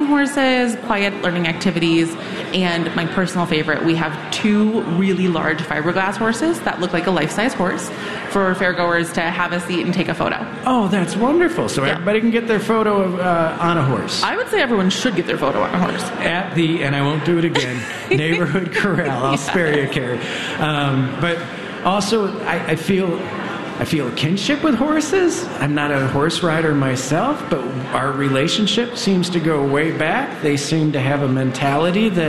horses, quiet learning activities, and my personal favorite, we have 2 really large fiberglass horses that look like a life-size horse for fairgoers to have a seat and take a photo. Oh, that's wonderful. So everybody can get their photo on a horse. I would say everyone should get their photo on a horse. At the, and I won't do it again, Neighborhood Corral. I'll spare you, Carrie. But also, I feel a kinship with horses. I'm not a horse rider myself, but our relationship seems to go way back. They seem to have a mentality that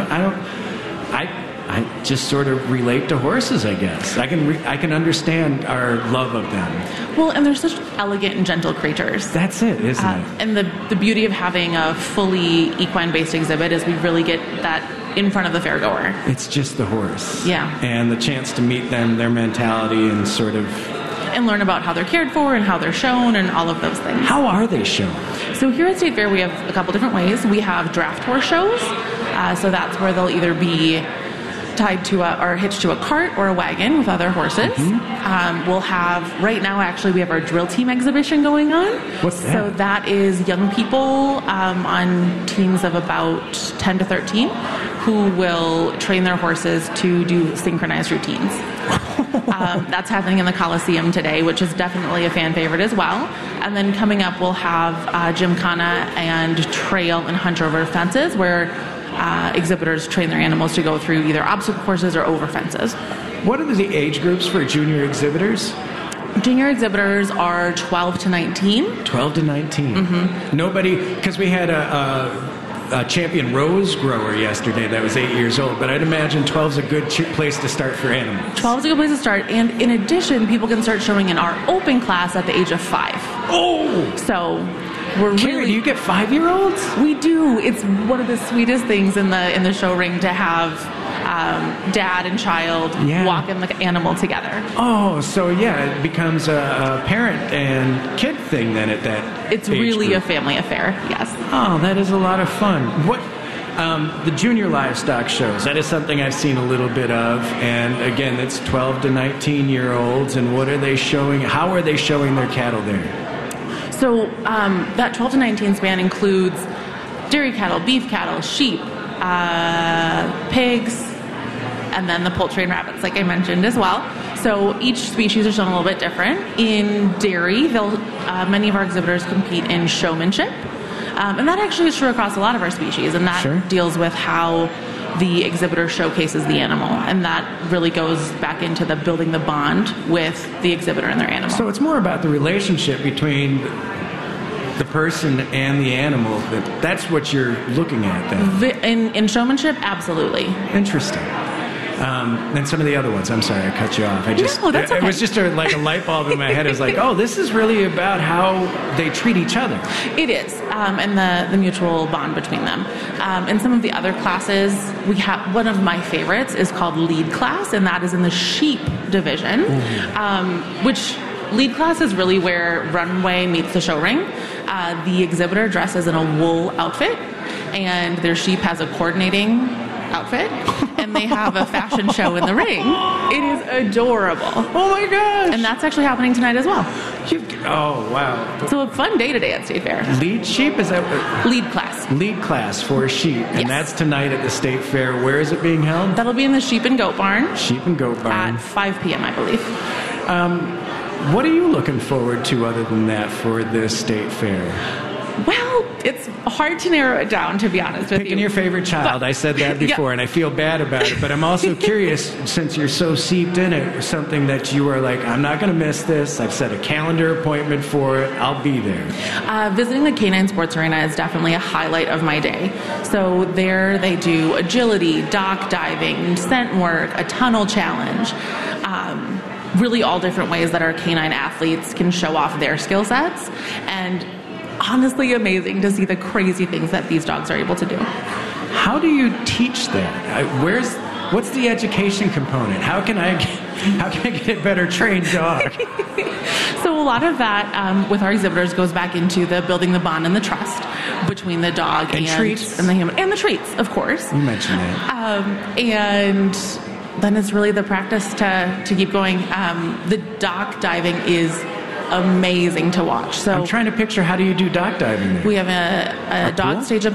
I just sort of relate to horses, I guess. I can understand our love of them. Well, and they're such elegant and gentle creatures. That's it, isn't it? And the beauty of having a fully equine-based exhibit is we really get that in front of the fairgoer. It's just the horse. Yeah. And the chance to meet them, their mentality, and sort of... And learn about how they're cared for and how they're shown and all of those things. How are they shown? So here at State Fair, we have a couple different ways. We have draft horse shows. So that's where they'll either be tied to or hitched to a cart or a wagon with other horses. Mm-hmm. We'll have, right now actually, we have our drill team exhibition going on. What's that? So that is young people on teams of about 10 to 13 who will train their horses to do synchronized routines. That's happening in the Coliseum today, which is definitely a fan favorite as well. And then coming up, we'll have Gymkhana and trail and hunch over fences where exhibitors train their animals to go through either obstacle courses or over fences. What are the age groups for junior exhibitors? Junior exhibitors are 12 to 19. 12 to 19. Mm-hmm. Nobody, because we had a champion rose grower yesterday that was 8 years old, but I'd imagine 12 is a good place to start for animals. 12 is a good place to start, and in addition, people can start showing in our open class at the age of 5. Oh! So we're Carrie, do you get 5-year-olds? We do. It's one of the sweetest things in the show ring to have dad and child walking the animal together. Oh, so it becomes a parent and kid thing then at that It's age really group. a family affair, yes. Oh, that is a lot of fun. What the junior livestock shows, that is something I've seen a little bit of, and again, it's 12 to 19-year-olds, and what are they showing? How are they showing their cattle there? So that 12 to 19 span includes dairy cattle, beef cattle, sheep, pigs, and then the poultry and rabbits, like I mentioned as well. So each species are shown a little bit different. In dairy, many of our exhibitors compete in showmanship. And that actually is true across a lot of our species, and that deals with how the exhibitor showcases the animal, and that really goes back into the building the bond with the exhibitor and their animal. So it's more about the relationship between the person and the animal. That's what you're looking at then. In showmanship, absolutely. Interesting. And some of the other ones, I'm sorry, I cut you off. No, that's okay. It was just like a light bulb in my head. It was like, oh, this is really about how they treat each other. It is, and the mutual bond between them. In some of the other classes, we have one of my favorites is called lead class, and that is in the sheep division, which lead class is really where runway meets the show ring. The exhibitor dresses in a wool outfit, and their sheep has a coordinating outfit, and they have a fashion show in the ring. It is adorable. Oh my gosh! And that's actually happening tonight as well. Oh wow! So a fun day today at State Fair. Lead sheep, is that lead class? Lead class for sheep, and that's tonight at the State Fair. Where is it being held? That'll be in the Sheep and Goat Barn. Sheep and Goat Barn at 5 p.m. I believe. What are you looking forward to other than that for this State Fair? Well, it's hard to narrow it down, to be honest with you. Picking your favorite child. I said that before, and I feel bad about it. But I'm also curious, since you're so seeped in it, something that you are like, I'm not going to miss this. I've set a calendar appointment for it. I'll be there. Visiting the Canine Sports Arena is definitely a highlight of my day. So there they do agility, dock diving, scent work, a tunnel challenge. Really all different ways that our canine athletes can show off their skill sets. And honestly amazing to see the crazy things that these dogs are able to do. How do you teach that? What's the education component? How can I get a better trained dog? So a lot of that with our exhibitors goes back into the building the bond and the trust between the dog and treats. And the human, and the treats, of course. You mentioned that. And then it's really the practice to keep going. The dock diving is amazing to watch. So I'm trying to picture, how do you do dock diving there? We have a dog stage up